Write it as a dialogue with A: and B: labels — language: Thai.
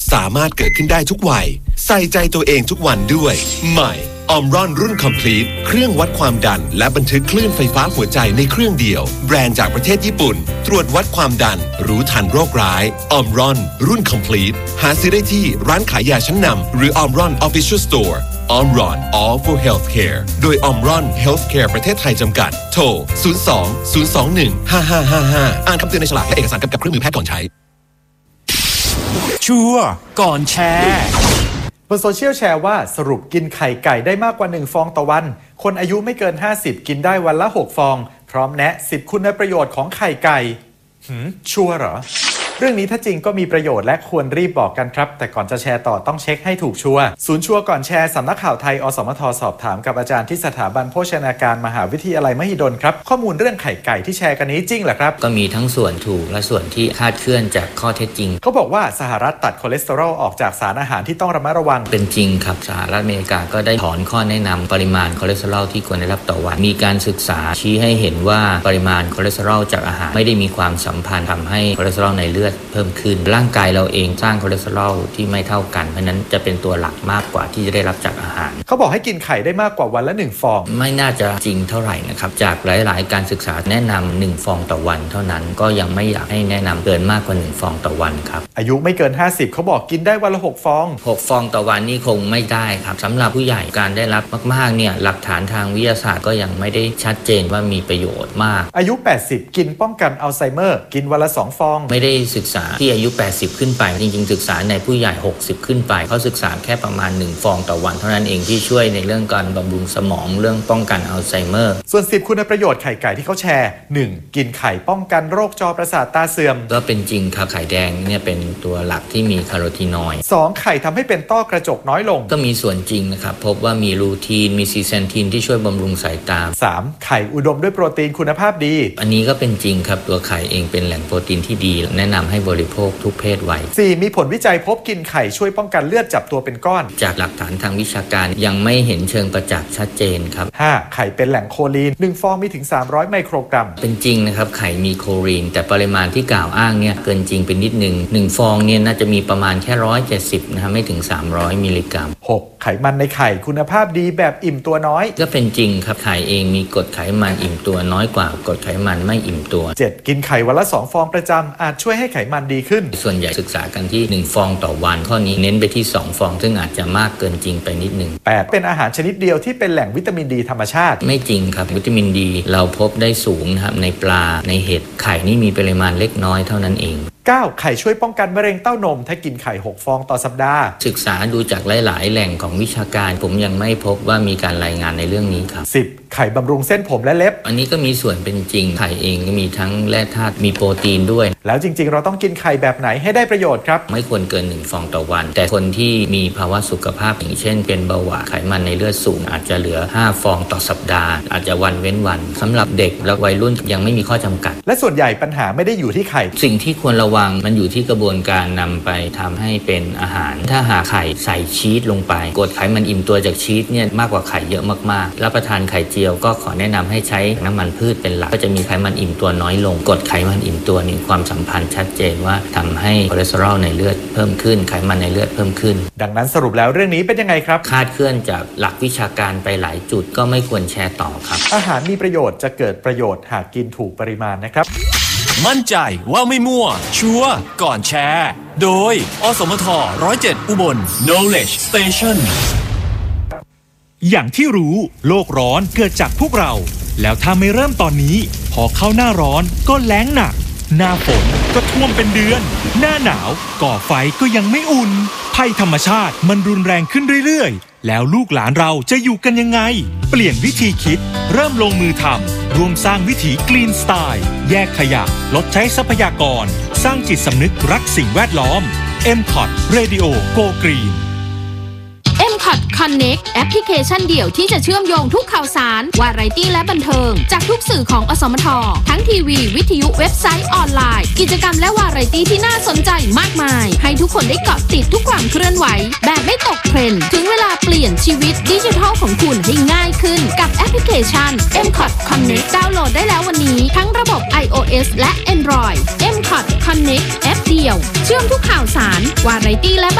A: สามารถเกิดขึ้นได้ทุกวัยใส่ใจตัวเองทุกวันด้วยใหม่ออมรอนรุ่น Complete เครื่องวัดความดันและบันทึกคลื่นไฟฟ้าหัวใจในเครื่องเดียวแบรนด์จากประเทศญี่ปุ่นตรวจวัดความดันรู้ทันโรคร้ายออมรอนรุ่น Complete หาซื้อได้ที่ร้านขายยาชั้นนำหรือออมรอน Official Store ออมรอน All for Healthcare โดยออมรอน Healthcare ประเทศไทยจำกัดโทร 02-021-5555 อ่านคำเตือนในฉลากและเอกสารกำกับเครื่องมือแพทย์ก่อนใช้
B: ชัวร์ก่อนแชร์
C: บนโซเชียลแชร์ว่าสรุปกินไข่ไก่ได้มากกว่า1ฟองต่อวันคนอายุไม่เกิน50กินได้วันละ6ฟองพร้อมแนะ10คุณประโยชน์ของไข่ไก่ชัวร์เหรอเรื่องนี้ถ้าจริงก็มีประโยชน์และควรรีบบอกกันครับแต่ก่อนจะแชร์ต่อต้องเช็คให้ถูกชัวร์ศูนย์ชัวร์ก่อนแชร์สำนักข่าวไทยอสมทสอบถามกับอาจารย์ที่สถาบันโภชนาการมหาวิทยาลัยมหิดลครับข้อมูลเรื่องไข่ไก่ที่แชร์กันนี้จริงเหรอครับ
D: ก็มีทั้งส่วนถูกและส่วนที่คลาดเคลื่อนจากข้อเท็จจริง
C: เขาบอกว่าสหรัฐตัดคอเลสเตอรอลออกจากสารอาหารที่ต้องระมัดระวัง
D: เป็นจริงครับสหรัฐอเมริกาก็ได้ถอนข้อแนะนำปริมาณคอเลสเตอรอลที่ควรได้รับต่อวันมีการศึกษาชี้ให้เห็นว่าปริมาณคอเลสเตอรอลจากอาหารไม่ได้มีความสัมพันธ์ทำให้คอเลสเตอรอลในเลือดเพิ่มขึ้นร่างกายเราเองสร้างคอเลสเตอรอลที่ไม่เท่ากันเพราะนั้นจะเป็นตัวหลักมากกว่าที่จะได้รับจากอาหาร
C: เขาบอกให้กินไข่ได้มากกว่าวันละ1ฟอง
D: ไม่น่าจะจริงเท่าไหร่นะครับจากหลายๆการศึกษาแนะนำ1ฟองต่อวันเท่านั้นก็ยังไม่อยากให้แนะนำเกินมากกว่า1ฟองต่อวันครับ
C: อายุไม่เกิน50เขาบอกกินได้วันละ6ฟอง
D: 6ฟองต่อวันนี่คงไม่ได้ครับสำหรับผู้ใหญ่การได้รับมากๆเนี่ยหลักฐานทางวิทยาศาสตร์ก็ยังไม่ได้ชัดเจนว่ามีประโยชน์มาก
C: อายุ80กินป้องกันอัลไซเมอร์กินวันละ2ฟอง
D: ไม่ได้ศึกษาที่อายุ80ขึ้นไปจริงๆศึกษาในผู้ใหญ่60ขึ้นไปเขาศึกษาแค่ประมาณ1ฟองต่อวันเท่านั้นเองที่ช่วยในเรื่องการบำรุงสมองเรื่องป้องกันอัลไซเมอร์
C: ส่วน10คุณประโยชน์ไข่ไก่ที่เขาแชร์1กินไข่ป้องกันโรคจอประสาทตาเสื่อม
D: ก็เป็นจริงครับไข่แดงเนี่ยเป็นตัวหลักที่มีคาโรทีนอยด์
C: 2ไข่ทำให้เป็นต้อกระจกน้อยลง
D: ก็มีส่วนจริงนะครับพบว่ามีลูทีนมีซีเซนทีนที่ช่วยบำรุงสายตา
C: 3ไข่อุดมด้วยโปรตีนคุณภาพดี
D: อันนี้ก็เป็นจริงครับตัวไข่เองเป็นแหล่งโปรตีนที่ดีแนะนำให้บริโภคทุกเพศวัย
C: 4มีผลวิจัยพบกินไข่ช่วยป้องกันเลือดจับตัวเป็นก้อน
D: จากหลักฐานทางวิชาการยังไม่เห็นเชิงประจักษ์ชัดเจนครับ
C: 5ไข่เป็นแหล่งโคลีน1ฟองมีถึง300ไมโครกรัม
D: เป็นจริงนะครับไข่มีโคลีนแต่ปริมาณที่กล่าวอ้างเนี่ยเกินจริงเป็นนิดนึง1ฟองเนี่ยน่าจะมีประมาณแค่170นะครับไม่ถึง300มิลลิกรัม
C: 6ไขมันในไข่คุณภาพดีแบบอิ่มตัวน้อย
D: ก็เป็นจริงครับไข่เองมีกรดไขมันอิ่มตัวน้อยกว่ากรดไขมันไม่อิ่มตัว
C: 7กินไข่วันละ2ฟองประจำอาจช่วยให้ไขมันดีขึ้น
D: ส่วนใหญ่ศึกษากันที่1ฟองต่อวันข้อนี้เน้นไปที่2ฟองซึ่งอาจจะมากเกินจริงไปนิดนึง
C: 8เป็นอาหารชนิดเดียวที่เป็นแหล่งวิตามินดีธรรมชาติ
D: ไม่จริงครับวิตามินดีเราพบได้สูงนะครับในปลาในเห็ดไข่นี่มีปริมาณเล็กน้อยเท่านั้นเอง
C: 9ไข่ช่วยป้องกันมะเร็งเต้านมถ้ากินไข่6ฟองต่อสัปดาห์
D: ศึกษาดูจากหลายๆแหล่งของวิชาการผมยังไม่พบว่ามีการรายงานในเรื่องนี้ครับ
C: 10ไข่บำรุงเส้นผมและเล็บ
D: อันนี้ก็มีส่วนเป็นจริงไข่เองก็มีทั้งแร่ธาตุมีโปรตีนด้วย
C: แล้วจริงๆเราต้องกินไข่แบบไหนให้ได้ประโยชน์ครับ
D: ไม่ควรเกิน1ฟองต่อวันแต่คนที่มีภาวะสุขภาพอย่างเช่นเป็นเบาหวานไขมันในเลือดสูงอาจจะเหลือ5ฟองต่อสัปดาห์อาจจะวันเว้นวันสำหรับเด็กและวัยรุ่นยังไม่มีข้อจำกัด
C: และส่วนใหญ่ปัญหาไม่ได้อยู่ที่ไข่
D: สิ่งที่ควรระวังมันอยู่ที่กระบวนการนำไปทำให้เป็นอาหารถ้าหากไข่ใส่ชีสลงไปกรดไขมันอิ่มตัวจากชีสเนี่ยมากกว่าไข่เยอะมากๆรับประทานไข่เจียวก็ขอแนะนำให้ใช้น้ำมันพืชเป็นหลักก็จะมีไขมันอิ่มตัวน้อยลงกรดไขมันอิ่มตัวนี่ความสัมพันธ์ชัดเจนว่าทำให้คอเลสเตอรอลในเลือดเพิ่มขึ้นไขมันในเลือดเพิ่มขึ้น
C: ดังนั้นสรุปแล้วเรื่องนี้เป็นยังไงครับ
D: คาดเคลื่อนจากหลักวิชาการไปหลายจุดก็ไม่ควรแชร์ต่อครับ
C: อาหารมีประโยชน์จะเกิดประโยชน์หากกินถูกปริมาณนะครับ
B: มั่นใจว่าไม่มั่วชัวร์ก่อนแชร์โดยอสมท107อุบล Knowledge Station อย่างที่รู้โลกร้อนเกิดจากพวกเราแล้วถ้าไม่เริ่มตอนนี้พอเข้าหน้าร้อนก็แล้งหนักหน้าฝนก็ท่วมเป็นเดือนหน้าหนาวก่อไฟก็ยังไม่อุ่นภัยธรรมชาติมันรุนแรงขึ้นเรื่อยๆแล้วลูกหลานเราจะอยู่กันยังไงเปลี่ยนวิธีคิดเริ่มลงมือทำรวมสร้างวิถี Green Style แยกขยะลดใช้ทรัพยากรสร้างจิตสำนึกรักสิ่งแวดล้อม MCOT Radio Go Green
E: MCOT Connect แอปพลิเคชันเดี่ยวที่จะเชื่อมโยงทุกข่าวสารวาไรตี้และบันเทิงจากทุกสื่อของอสมททั้งทีวีวิทยุเว็บไซต์ออนไลน์กิจกรรมและวาไรตี้ที่น่าสนใจมากมายให้ทุกคนได้เกาะติดทุกความเคลื่อนไหวแบบไม่ตกเทรนด์ถึงเวลาเปลี่ยนชีวิตดิจิทัลของคุณให้ง่ายขึ้นกับแอปพลิเคชัน MCOT Connect ดาวน์โหลดได้แล้ววันนี้ทั้งระบบ iOS และ Android MCOT Connect แอปเดียวเชื่อมทุกข่าวสารวาไรตี้และ